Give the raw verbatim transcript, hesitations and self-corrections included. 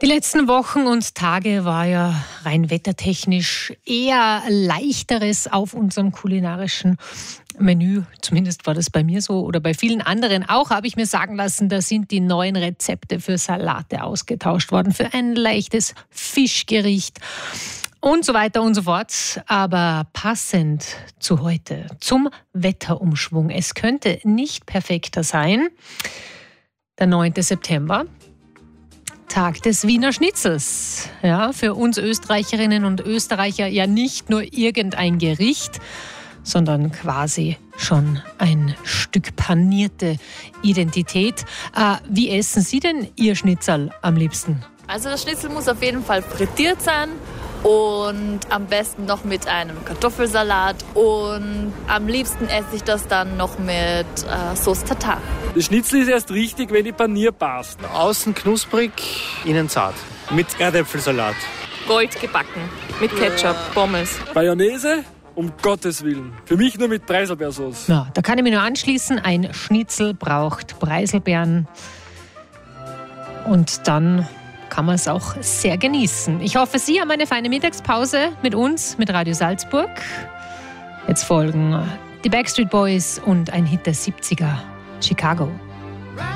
Die letzten Wochen und Tage war ja rein wettertechnisch eher Leichteres auf unserem kulinarischen Menü. Zumindest war das bei mir so oder bei vielen anderen auch, habe ich mir sagen lassen. Da sind die neuen Rezepte für Salate ausgetauscht worden, für ein leichtes Fischgericht und so weiter und so fort. Aber passend zu heute, zum Wetterumschwung. Es könnte nicht perfekter sein. Der neunte September. Tag des Wiener Schnitzels. Ja, für uns Österreicherinnen und Österreicher ja nicht nur irgendein Gericht, sondern quasi schon ein Stück panierte Identität. Äh, wie essen Sie denn Ihr Schnitzel am liebsten? Also das Schnitzel muss auf jeden Fall frittiert sein und am besten noch mit einem Kartoffelsalat und am liebsten esse ich das dann noch mit äh, Sauce Tartar. Das Schnitzel ist erst richtig, wenn die Panier passt. Außen knusprig, innen zart. Mit Erdäpfelsalat. Gold gebacken, mit Ketchup, Pommes. Mayonnaise? Um Gottes Willen. Für mich nur mit Preiselbeersauce. Ja, da kann ich mich nur anschließen. Ein Schnitzel braucht Preiselbeeren. Und dann kann man es auch sehr genießen. Ich hoffe, Sie haben eine feine Mittagspause mit uns, mit Radio Salzburg. Jetzt folgen die Backstreet Boys und ein Hit der siebziger, Chicago.